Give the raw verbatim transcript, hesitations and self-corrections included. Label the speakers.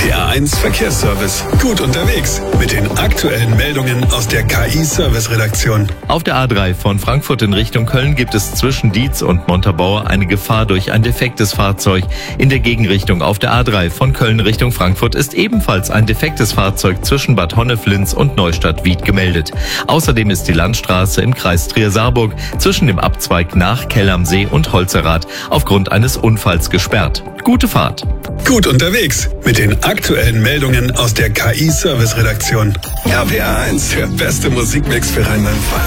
Speaker 1: T A eins Verkehrsservice. Gut unterwegs mit den aktuellen Meldungen aus der K I-Service-Redaktion.
Speaker 2: Auf der A drei von Frankfurt in Richtung Köln gibt es zwischen Dietz und Montabaur eine Gefahr durch ein defektes Fahrzeug. In der Gegenrichtung auf der A drei von Köln Richtung Frankfurt ist ebenfalls ein defektes Fahrzeug zwischen Bad Honneflins und Neustadt-Wied gemeldet. Außerdem ist die Landstraße im Kreis Trier-Saarburg zwischen dem Abzweig nach Kell am See und Holzerath aufgrund eines Unfalls gesperrt. Gute Fahrt.
Speaker 1: Gut unterwegs mit den aktuellen Meldungen aus der K I-Service-Redaktion. R P R eins, der beste Musikmix für Rheinland-Pfalz.